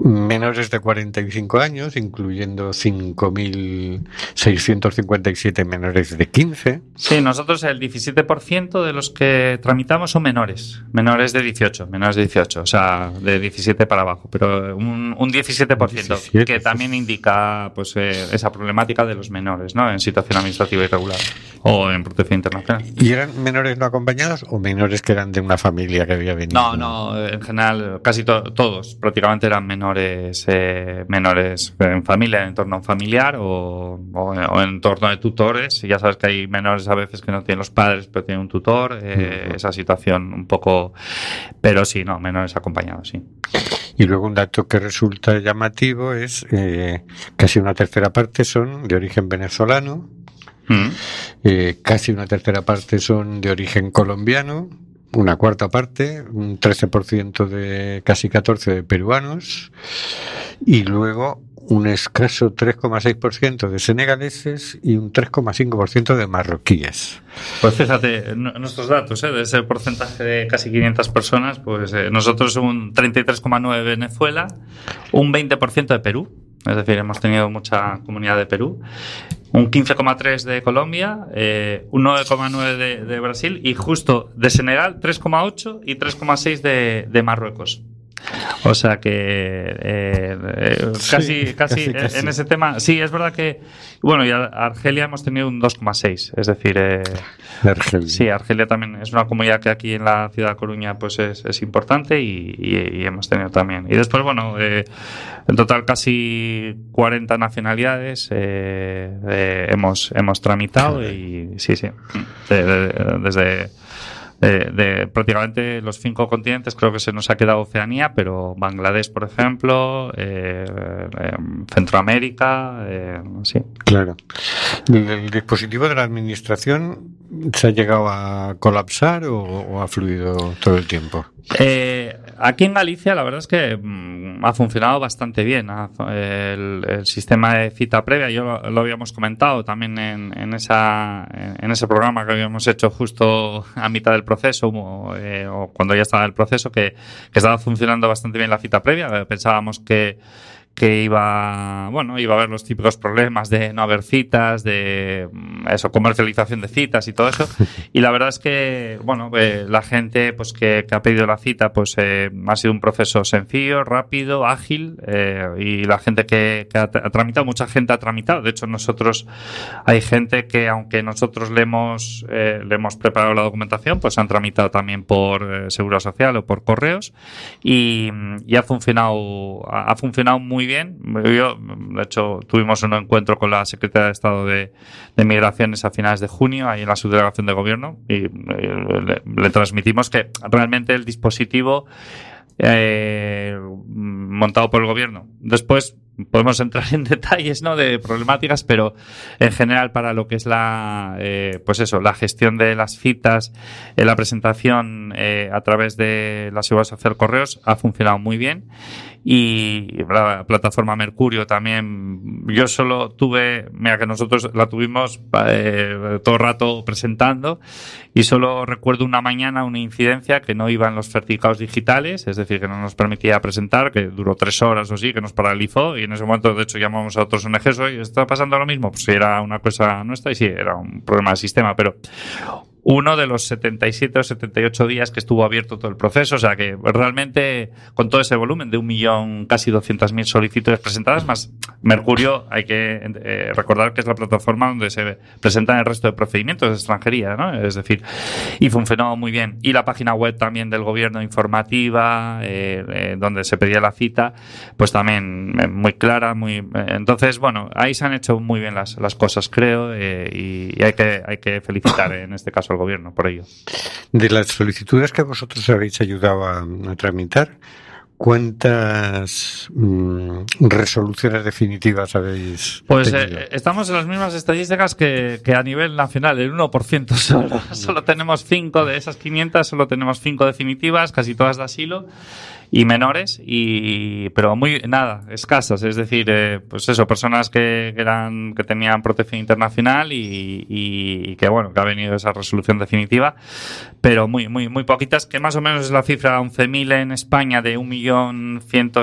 menores de 45 años, incluyendo 5.657 menores de 15. Sí, nosotros el 17% de los que tramitamos son menores de 18, o sea, de 17 para abajo, pero un 17%, 17, que también indica pues esa problemática de los menores, ¿no? En situación administrativa irregular o en protección internacional. ¿Y eran menores no acompañados o menores que eran de una familia que había venido? No, en general casi todos prácticamente eran menores en familia, en entorno familiar o en entorno de tutores. Y ya sabes que hay menores a veces que no tienen los padres pero tienen un tutor, esa situación un poco, pero sí, no, menores acompañados, sí. Y luego un dato que resulta llamativo es casi una tercera parte son de origen venezolano, casi una tercera parte son de origen colombiano, una cuarta parte, un 13% de casi 14 de peruanos, y luego un escaso 3,6% de senegaleses y un 3,5% de marroquíes. Pues fíjate, nuestros datos, de ese porcentaje de casi 500 personas, pues nosotros un 33,9% de Venezuela, un 20% de Perú, es decir, hemos tenido mucha comunidad de Perú, un 15,3% de Colombia, un 9,9% de Brasil y justo de Senegal 3,8% y 3,6% de Marruecos. O sea que casi en ese tema. Sí, es verdad que, bueno, y Argelia hemos tenido un 2,6%, es decir, Argelia. Sí, Argelia también es una comunidad que aquí en la ciudad de Coruña pues es importante y hemos tenido también. Y después, bueno, en total casi 40 nacionalidades hemos tramitado y sí, desde de prácticamente los 5 continentes creo que se nos ha quedado Oceanía, pero Bangladesh, por ejemplo, Centroamérica, sí. Claro. ¿El dispositivo de la administración se ha llegado a colapsar o ha fluido todo el tiempo? Aquí en Galicia la verdad es que ha funcionado bastante bien, el sistema de cita previa. Yo lo habíamos comentado también en ese programa que habíamos hecho justo a mitad del proceso o cuando ya estaba el proceso, que estaba funcionando bastante bien la cita previa. Pensábamos que iba a haber los típicos problemas de no haber citas, de eso, comercialización de citas y todo eso. Y la verdad es que, la gente pues que ha pedido la cita, pues ha sido un proceso sencillo, rápido, ágil, y la gente que ha tramitado, mucha gente ha tramitado. De hecho, hay gente que, aunque nosotros le hemos preparado la documentación, pues han tramitado también por Seguridad Social o por correos y ha funcionado muy bien. Yo, de hecho, tuvimos un encuentro con la Secretaria de Estado de Migraciones a finales de junio, ahí en la subdelegación de gobierno, y le transmitimos que realmente el dispositivo montado por el gobierno. Después podemos entrar en detalles, ¿no?, de problemáticas, pero en general para lo que es la gestión de las citas, la presentación a través de la Seguridad Social Correos ha funcionado muy bien. Y la plataforma Mercurio también, yo solo tuve, que nosotros la tuvimos todo el rato presentando, y solo recuerdo una mañana una incidencia que no iban los certificados digitales, es decir, que no nos permitía presentar, que duró 3 horas o así, que nos paralizó, y en ese momento de hecho llamamos a otros ONGs, oye, ¿está pasando lo mismo? Pues sí, era una cosa nuestra y sí, era un problema del sistema, pero uno de los 77 o 78 días que estuvo abierto todo el proceso, o sea que realmente con todo ese volumen de 1.000.000, casi 200.000 solicitudes presentadas, más Mercurio, hay que recordar que es la plataforma donde se presentan el resto de procedimientos de extranjería, ¿no? Es decir, y funcionó muy bien. Y la página web también del gobierno informativa, donde se pedía la cita, pues también muy clara, entonces, bueno, ahí se han hecho muy bien las cosas, creo, y hay que felicitar en este caso al gobierno por ello. De las solicitudes que vosotros habéis ayudado a tramitar, ¿cuántas resoluciones definitivas habéis tenido? Estamos en las mismas estadísticas que a nivel nacional, el 1% solo. Solo tenemos 5 de esas 500, solo tenemos 5 definitivas, casi todas de asilo y menores, pero escasas, es decir, pues eso, personas que tenían protección internacional y que ha venido esa resolución definitiva, pero muy poquitas, que más o menos es la cifra 11.000 en España de 1.100.000